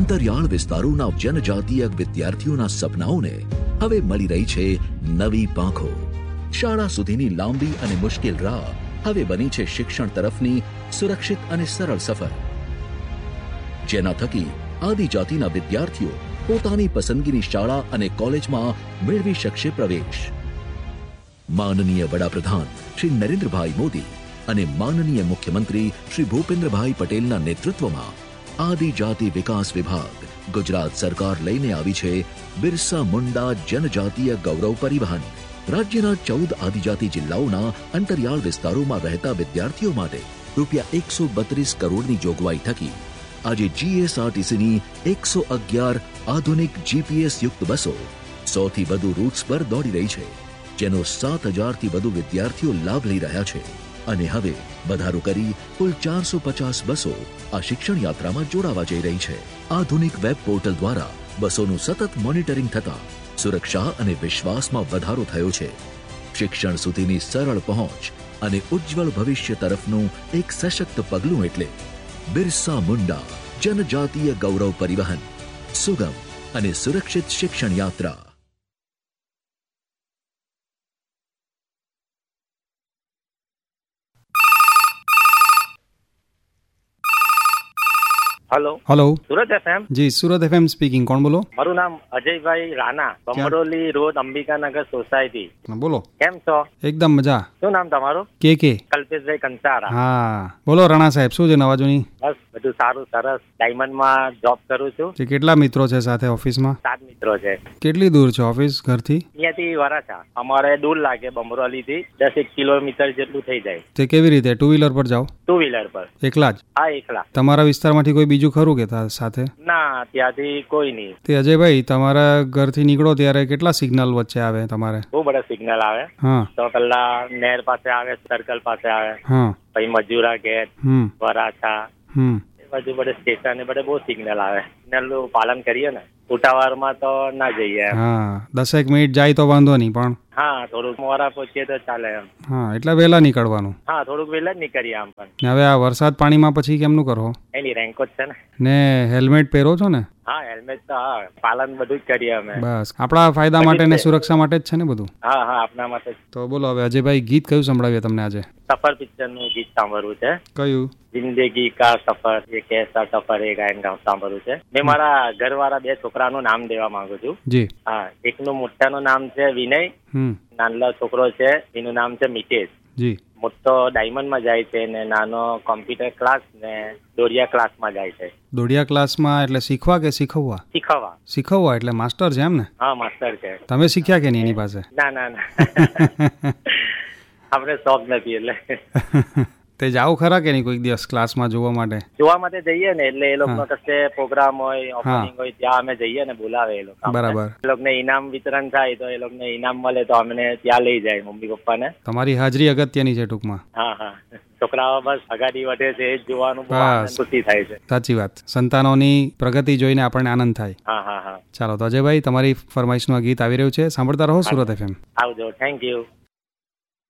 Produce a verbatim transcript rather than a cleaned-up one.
અંતરિયાળ વિસ્તારોના જનજાતીય વિદ્યાર્થીઓના સપનાઓને હવે મળી રહી છે નવી પાંખો. શાળા સુધીની લાંબી અને મુશ્કેલ રાહ હવે બની છે શિક્ષણ તરફની સુરક્ષિત અને સરળ સફર, જેના થકી આદિજાતિના વિદ્યાર્થીઓ પોતાની પસંદગીની શાળા અને કોલેજમાં મેળવી શકશે પ્રવેશ. માનનીય વડાપ્રધાન શ્રી નરેન્દ્રભાઈ મોદી અને માનનીય મુખ્યમંત્રી શ્રી ભૂપેન્દ્રભાઈ પટેલના નેતૃત્વમાં આદિજાતિ વિકાસ વિભાગ ગુજરાત સરકાર લઈને આવી છે બિરસા મુંડા જનજાતીય ગૌરવ પરિવહન. રાજ્યના ચૌદ આદિજાતિ જિલ્લાઓના અંતરિયાળ વિસ્તારોમાં રહેતા વિદ્યાર્થીઓ માટે રૂપિયા એકસો બત્રીસ કરોડની જોગવાઈ થકી આજે જીએસઆરટીસીની એકસો અગિયાર આધુનિક જીપીએસ યુક્ત બસો સૌથી વધુ રૂટ્સ પર દોડી રહી છે, જેનો સાત હજારથી વધુ વિદ્યાર્થીઓ લાભ લઈ રહ્યા છે. અને હવે વધારો કરી કુલ ચારસો પચાસ બસો આ શિક્ષણ યાત્રામાં જોડાવા જઈ રહી છે. આધુનિક વેબ પોર્ટલ દ્વારા બસોનું સતત મોનિટરિંગ થતા સુરક્ષા અને વિશ્વાસમાં વધારો થયો છે. શિક્ષણ સુધીની સરળ પહોંચ અને ઉજ્જવળ ભવિષ્ય તરફનું એક સશક્ત પગલું એટલે બિરસા મુંડા જનજાતીય ગૌરવ પરિવહન, સુગમ અને સુરક્ષિત શિક્ષણ યાત્રા. हेलो हेलो सूरत एफएम जी, सूरत एफएम स्पीकिंग. कोण बोलो? મારું નામ અજયભાઈ રાણા, બમરોલી રોડ, અંબિકાનગર સોસાયટી. બોલો. કેમ છો? એકદમ મજા. શું નામ તમારું? કે કે કલ્પેશભાઈ કંસારા. હા બોલો રાણા સાહેબ, શું છે નવા જૂની? બસ બધું સારું, સરસ. ડાયમંડમાં જોબ કરું છું. જે કેટલા મિત્રો છે સાથે ઓફિસમાં? સાત મિત્રો છે. કેટલી દૂર છે ઓફિસ ઘરથી? અહીંયાથી વરાછા. અમારે દૂર લાગે બમરોલી થી, દસ એક કિલોમીટર જેટલું થઈ જાય. તે કેવી રીતે? ટુ વ્હીલર પર જાઓ? ટુ વ્હીલર પર. એકલા જ? હા, એકલા. તમારા વિસ્તારમાંથી કોઈ બીજું ખરું કે તા- સાથે? ના, ત્યાંથી કોઈ નહીં. તે અજયભાઈ, તમારા ઘરથી નીકળો ત્યારે કેટલા સિગ્નલ વચ્ચે આવે તમારે? બહુ બધા સિગ્નલ આવે. હા તો પેલા નહેર પાસે આવે, સર્કલ પાસે આવે, હા પછી મજૂરા ગેટ, હમ વરાછા, હમ એ બાજુ બધે સ્ટેશન એ બધે બહુ સિગ્નલ આવે. સિગ્નલનું પાલન કરીએ ને. ઉતાવળમાં તો ના જઈએ એમ. હા દસેક મિનિટ જાય તો વાંધો નહીં, પણ હા, થોડુંક મોડા પહોંચીએ તો ચાલે એમ. હા એટલે વહેલા નીકળવાનું. હા, થોડુંક વહેલા જ નીકળીએ આમ પણ. ને હવે આ વરસાદ પાણીમાં પછી કેમનું કરો? એની રેન્કોટ છે ને. ને હેલ્મેટ પહેરો છો ને? હા, હેલ્મેટ તો હા, પાલન બધું જ કરીએ અમે. બસ આપણા ફાયદા માટે ને સુરક્ષા માટે જ છે ને બધું. હા હા, આપના માટે જ. તો બોલો હવે અજયભાઈ, ગીત કયું સંભળાવીએ તમને આજે? સફર પિક્ચર નું ગીત સાંભળવું છે. કયું? જિંદગી કા સફર, એ કેસા સફર, એ ગાયન સાંભળવું છે. મેં મારા ઘરવાળા બે છોકરાનું નામ દેવા માંગુ છું. જી. હા, એકનું મોટાનું નામ છે વિનય, હમ નાનલો છોકરો છે એનું નામ છે મિતેશ. જી. મોટો ડાયમંડમાં જાય છે ને નાનો કોમ્પ્યુટર ક્લાસ ને દોડિયા ક્લાસમાં જાય છે. દોડિયા ક્લાસમાં એટલે શીખવા કે શીખવવા? શીખવા. શીખવવા એટલે માસ્ટર છે એમ ને? હા, માસ્ટર છે. તમે શીખ્યા કે નહીં એની પાસે? ના ના ના આપણે શોખ નથી એટલે. તે જાઓ ખરા કે નહીં કોઈક દિવસ ક્લાસમાં જોવા માટે? જોવા માટે જઈએ ને એટલે એ લોકો કશે પ્રોગ્રામ હોય, ઓપનિંગ હોય, ત્યાં અમે જઈએ ને બોલાવે એ લોકો. બરાબર. એ લોકોને ઇનામ વિતરણ થાય તો એ લોકોને ઇનામ મળે તો અમને ત્યાં લઈ જાય મમ્મી પપ્પાને. તમારી હાજરી અગત્યની છે ટૂંકમાં. હા હા, છોકરાઓ બસ અગાડી વધે છે એ જ જોવાનું બહુ આનંદ ખુશી થાય છે. સાચી વાત. સંતાનોની પ્રગતિ જોઈને આપણને આનંદ થાય. હા હા હા. ચાલો તો અજયભાઈ, તમારી ફરમાઈશનું આ ગીત આવી રહ્યું છે, સાંભળતા રહો સુરત એફએમ. આવજો. Thank you.